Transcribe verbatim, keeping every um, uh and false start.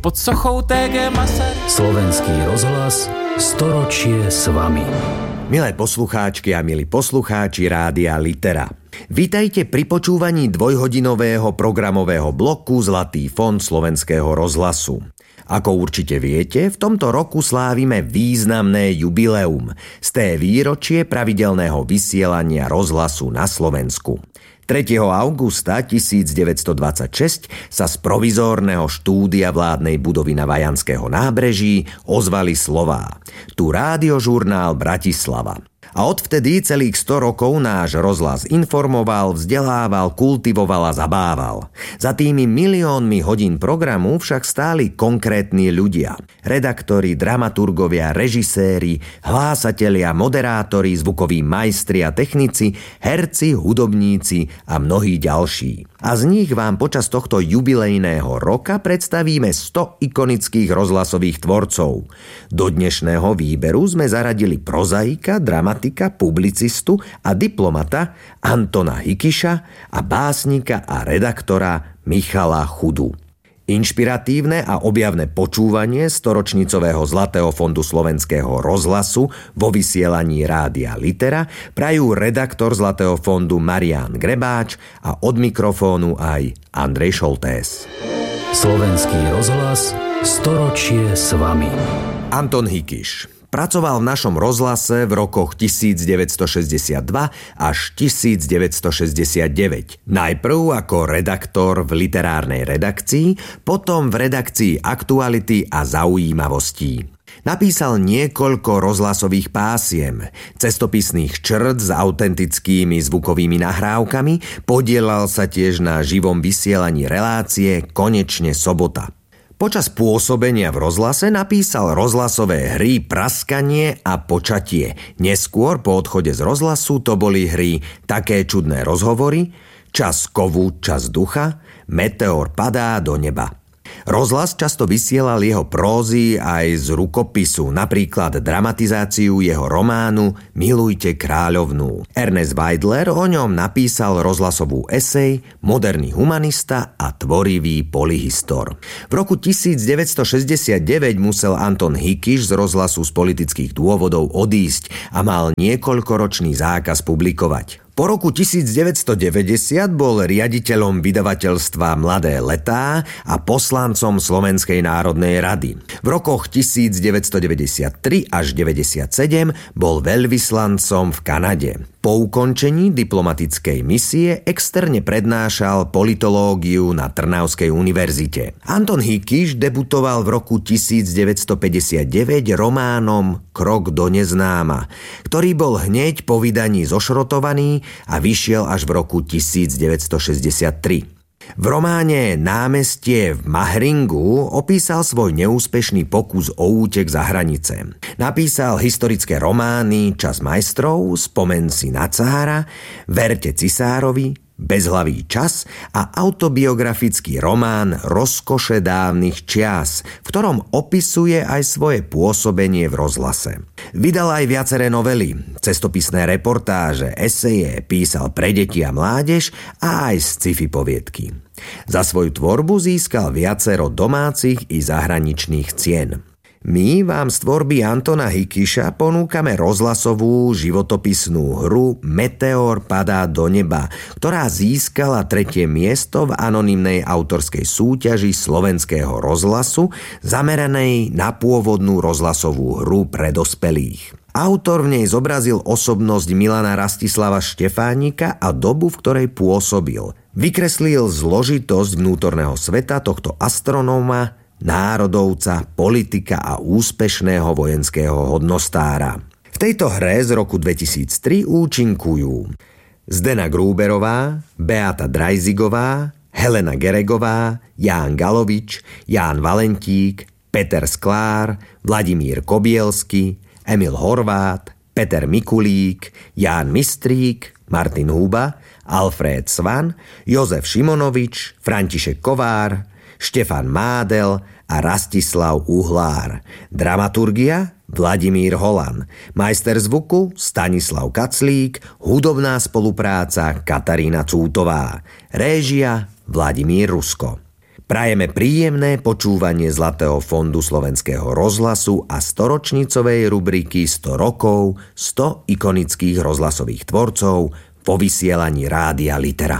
pod sochou té gé Masaryk. Slovenský rozhlas, storočie s vami. Milé poslucháčky a milí poslucháči Rádia Litera. Vítajte pri počúvaní dvojhodinového programového bloku Zlatý fond Slovenského rozhlasu. Ako určite viete, v tomto roku slávime významné jubileum, sté výročie pravidelného vysielania rozhlasu na Slovensku. tretieho augusta tisícdeväťstodvadsaťšesť sa z provizórneho štúdia vládnej budovy na Vajanského nábreží ozvali slová: Tu rádiožurnál Bratislava. A odvtedy celých sto rokov náš rozhlas informoval, vzdelával, kultivoval a zabával. Za tými miliónmi hodín programu však stáli konkrétni ľudia. Redaktori, dramaturgovia, režiséri, hlásatelia, moderátori, zvukoví majstri a technici, herci, hudobníci a mnohí ďalší. A z nich vám počas tohto jubilejného roka predstavíme sto ikonických rozhlasových tvorcov. Do dnešného výberu sme zaradili prozaika, dramatika, publicistu a diplomata Antona Hikiša a básnika a redaktora Michala Chudu. Inšpiratívne a objavné počúvanie storočnicového Zlatého fondu Slovenského rozhlasu vo vysielaní Rádia Litera prajú redaktor Zlatého fondu Marián Grebáč a od mikrofónu aj Andrej Šoltés. Slovenský rozhlas, storočie s vami. Anton Hikiš pracoval v našom rozhlase v rokoch tisícdeväťstošesťdesiatdva až tisícdeväťstošesťdesiatdeväť. Najprv ako redaktor v literárnej redakcii, potom v redakcii aktuality a zaujímavostí. Napísal niekoľko rozhlasových pásiem, cestopisných črt s autentickými zvukovými nahrávkami, podielal sa tiež na živom vysielaní relácie Konečne sobota. Počas pôsobenia v rozhlase napísal rozhlasové hry Praskanie a Počatie. Neskôr po odchode z rozhlasu to boli hry Také čudné rozhovory, Čas kovu, čas ducha, Meteor padá do neba. Rozhlas často vysielal jeho prózy aj z rukopisu, napríklad dramatizáciu jeho románu Milujte kráľovnú. Ernest Weidler o ňom napísal rozhlasovú esej Moderný humanista a tvorivý polyhistor. V roku tisícdeväťstošesťdesiatdeväť musel Anton Hikiš z rozhlasu z politických dôvodov odísť a mal niekoľkoročný zákaz publikovať. Po roku tisícdeväťstodeväťdesiat bol riaditeľom vydavateľstva Mladé letá a poslancom Slovenskej národnej rady. V rokoch tisícdeväťstodeväťdesiattri až deväťdesiatsedem bol veľvyslancom v Kanade. Po ukončení diplomatickej misie externe prednášal politológiu na Trnavskej univerzite. Anton Hikiš debutoval v roku tisícdeväťstopäťdesiatdeväť románom Krok do neznáma, ktorý bol hneď po vydaní zošrotovaný a vyšiel až v roku tisícdeväťstošesťdesiattri. V románe Námestie v Mahringu opísal svoj neúspešný pokus o útek za hranice. Napísal historické romány Čas majstrov, Spomen si na cára, Verte cisárovi, Bezhlavý čas a autobiografický román Rozkoše dávnych čias, v ktorom opisuje aj svoje pôsobenie v rozhlase. Vydal aj viaceré novely, cestopisné reportáže, eseje, písal pre deti a mládež a aj sci-fi poviedky. Za svoju tvorbu získal viacero domácich i zahraničných cien. My vám z tvorby Antona Hikiša ponúkame rozhlasovú životopisnú hru Meteor padá do neba, ktorá získala tretie miesto v anonymnej autorskej súťaži Slovenského rozhlasu zameranej na pôvodnú rozhlasovú hru pre dospelých. Autor v nej zobrazil osobnosť Milana Rastislava Štefánika a dobu, v ktorej pôsobil. Vykreslil zložitosť vnútorného sveta tohto astronóma, národovca, politika a úspešného vojenského hodnostára. V tejto hre z roku dvetisíctri účinkujú Zdena Grúberová, Beata Drajzigová, Helena Geregová, Ján Galovič, Ján Valentík, Peter Sklár, Vladimír Kobielsky, Emil Horvát, Peter Mikulík, Ján Mistrík, Martin Huba, Alfred Svan, Jozef Šimonovič, František Kovár, Štefan Mádel a Rastislav Uhlár. Dramaturgia Vladimír Holan. Majster zvuku Stanislav Kaclík. Hudobná spolupráca Katarína Cútová. Réžia Vladimír Rusko. Prajeme príjemné počúvanie Zlatého fondu Slovenského rozhlasu a storočnicovej rubriky sto rokov, sto ikonických rozhlasových tvorcov vo vysielaní Rádia Litera.